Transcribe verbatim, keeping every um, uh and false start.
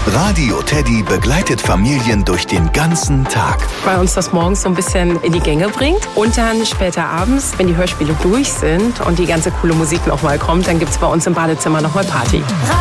Radio Teddy begleitet Familien durch den ganzen Tag. Weil uns das morgens so ein bisschen in die Gänge bringt. Und dann später abends, wenn die Hörspiele durch sind und die ganze coole Musik nochmal kommt, dann gibt es bei uns im Badezimmer nochmal Party.